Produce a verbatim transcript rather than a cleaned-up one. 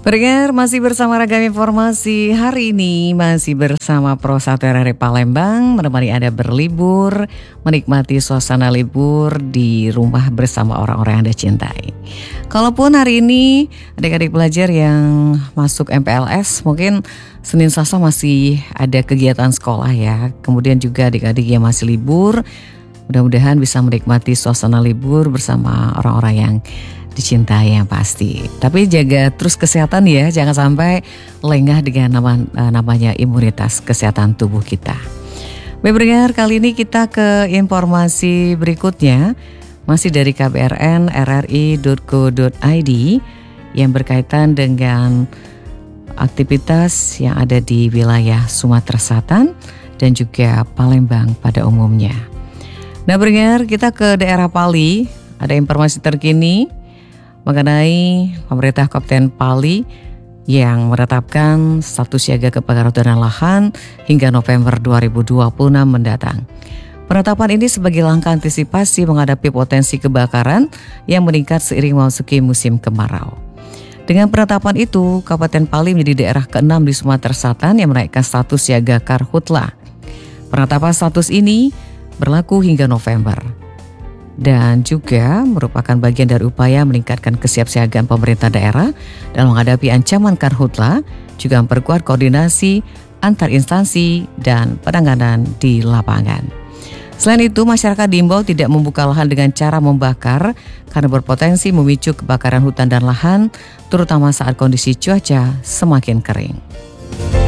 Pendengar masih bersama Ragam Informasi. Hari ini masih bersama Pro satu R R I Palembang, menemani Anda berlibur, menikmati suasana libur di rumah bersama orang-orang yang Anda cintai. Kalaupun hari ini adik-adik pelajar yang masuk M P L S mungkin Senin Selasa masih ada kegiatan sekolah ya. Kemudian juga adik-adik yang masih libur, mudah-mudahan bisa menikmati suasana libur bersama orang-orang yang dicintai yang pasti. Tapi jaga terus kesehatan ya, jangan sampai lengah dengan nama, namanya imunitas kesehatan tubuh kita. Baik pendengar, kali ini kita ke informasi berikutnya, masih dari k b r n r r i dot co dot i d yang berkaitan dengan aktivitas yang ada di wilayah Sumatera Selatan dan juga Palembang pada umumnya. Nah pendengar, kita ke daerah Pali, ada informasi terkini mengenai pemerintah Kabupaten Pali yang menetapkan status siaga kebakaran hutan dan lahan hingga November dua ribu dua puluh enam mendatang. Penetapan ini sebagai langkah antisipasi menghadapi potensi kebakaran yang meningkat seiring memasuki musim kemarau. Dengan penetapan itu, Kabupaten Pali menjadi daerah keenam di Sumatera Selatan yang menaikkan status siaga karhutla. Penetapan status ini berlaku hingga November. Dan juga merupakan bagian dari upaya meningkatkan kesiapsiagaan pemerintah daerah dalam menghadapi ancaman karhutla, juga memperkuat koordinasi antar instansi dan penanganan di lapangan. Selain itu, masyarakat diimbau tidak membuka lahan dengan cara membakar karena berpotensi memicu kebakaran hutan dan lahan, terutama saat kondisi cuaca semakin kering.